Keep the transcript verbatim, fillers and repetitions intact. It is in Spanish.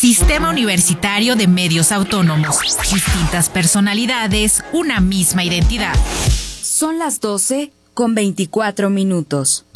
Sistema Universitario de Medios Autónomos. Distintas personalidades, una misma identidad. Son las doce con veinticuatro minutos.